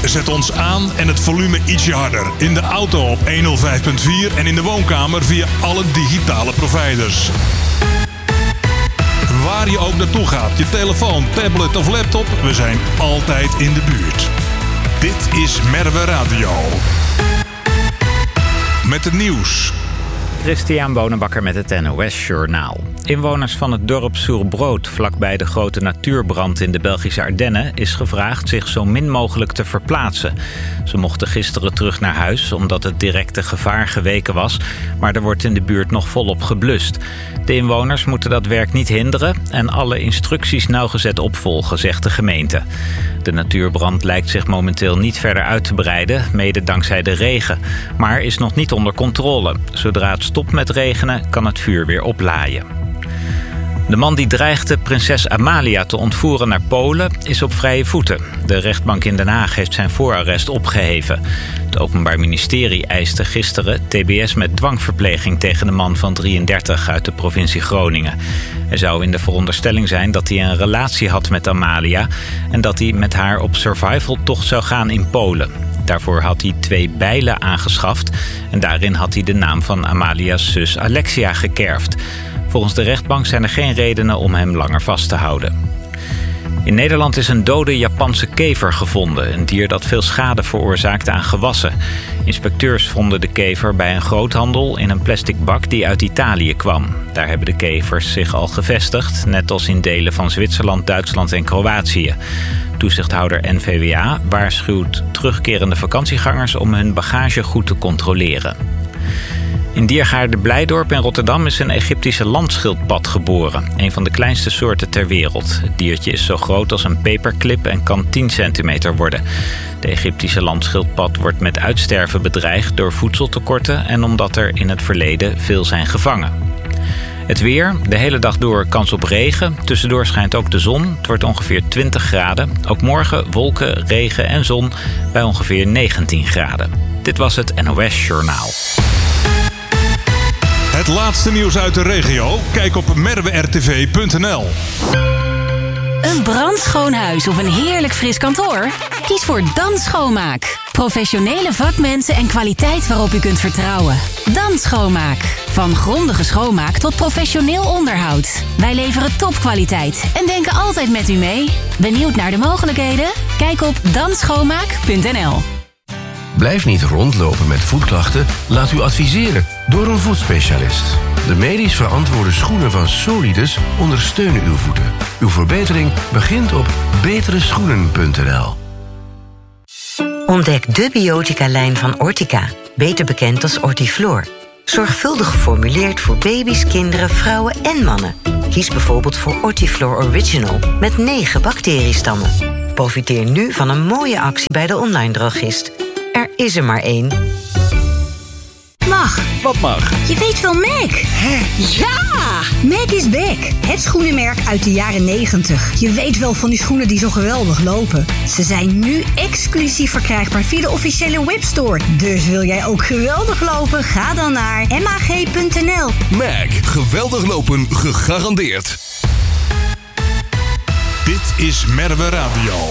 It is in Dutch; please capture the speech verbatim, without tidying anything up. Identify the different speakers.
Speaker 1: Zet ons aan en het volume ietsje harder. In de auto op honderd vijf komma vier en in de woonkamer via alle digitale providers. Waar je ook naartoe gaat, je telefoon, tablet of laptop, we zijn altijd in de buurt. Dit is Merwe Radio. Met het nieuws.
Speaker 2: Christian Bonenbakker met het N O S-journaal. Inwoners van het dorp Soerbrood, vlakbij de grote natuurbrand in de Belgische Ardennen, is gevraagd zich zo min mogelijk te verplaatsen. Ze mochten gisteren terug naar huis omdat het directe gevaar geweken was, maar er wordt in de buurt nog volop geblust. De inwoners moeten dat werk niet hinderen en alle instructies nauwgezet opvolgen, zegt de gemeente. De natuurbrand lijkt zich momenteel niet verder uit te breiden, mede dankzij de regen, maar is nog niet onder controle. Zodra het stopt met regenen, kan het vuur weer oplaaien. De man die dreigde prinses Amalia te ontvoeren naar Polen is op vrije voeten. De rechtbank in Den Haag heeft zijn voorarrest opgeheven. Het Openbaar Ministerie eiste gisteren T B S met dwangverpleging tegen de man van drieëndertig uit de provincie Groningen. Er zou in de veronderstelling zijn dat hij een relatie had met Amalia en dat hij met haar op survivaltocht zou gaan in Polen. Daarvoor had hij twee bijlen aangeschaft en daarin had hij de naam van Amalia's zus Alexia gekerfd. Volgens de rechtbank zijn er geen redenen om hem langer vast te houden. In Nederland is een dode Japanse kever gevonden. Een dier dat veel schade veroorzaakte aan gewassen. Inspecteurs vonden de kever bij een groothandel in een plastic bak die uit Italië kwam. Daar hebben de kevers zich al gevestigd, net als in delen van Zwitserland, Duitsland en Kroatië. Toezichthouder N V W A waarschuwt terugkerende vakantiegangers om hun bagage goed te controleren. In Diergaarde Blijdorp in Rotterdam is een Egyptische landschildpad geboren. Een van de kleinste soorten ter wereld. Het diertje is zo groot als een paperclip en kan tien centimeter worden. De Egyptische landschildpad wordt met uitsterven bedreigd door voedseltekorten en omdat er in het verleden veel zijn gevangen. Het weer, de hele dag door kans op regen. Tussendoor schijnt ook de zon. Het wordt ongeveer twintig graden. Ook morgen wolken, regen en zon bij ongeveer negentien graden. Dit was het N O S Journaal.
Speaker 1: Het laatste nieuws uit de regio? Kijk op merwe r t v punt n l.
Speaker 3: Een brandschoon huis of een heerlijk fris kantoor? Kies voor Dan Schoonmaak. Professionele vakmensen en kwaliteit waarop u kunt vertrouwen. Dan Schoonmaak. Van grondige schoonmaak tot professioneel onderhoud. Wij leveren topkwaliteit en denken altijd met u mee. Benieuwd naar de mogelijkheden? Kijk op dan schoonmaak punt n l.
Speaker 4: Blijf niet rondlopen met voetklachten. Laat u adviseren door een voetspecialist. De medisch verantwoorde schoenen van Solidus ondersteunen uw voeten. Uw verbetering begint op betere schoenen punt n l.
Speaker 5: Ontdek de biotica-lijn van Ortica, beter bekend als Ortiflor. Zorgvuldig geformuleerd voor baby's, kinderen, vrouwen en mannen. Kies bijvoorbeeld voor Ortiflor Original met negen bacteriestammen. Profiteer nu van een mooie actie bij de online drogist. Er is er maar één.
Speaker 6: Mag.
Speaker 7: Wat mag?
Speaker 6: Je weet wel Mac.
Speaker 7: Hè?
Speaker 6: Ja! Mac is back. Het schoenenmerk uit de jaren negentig. Je weet wel van die schoenen die zo geweldig lopen. Ze zijn nu exclusief verkrijgbaar via de officiële webstore. Dus wil jij ook geweldig lopen? Ga dan naar m a g punt n l.
Speaker 8: Mac. Geweldig lopen gegarandeerd.
Speaker 1: Dit is Merwe Radio.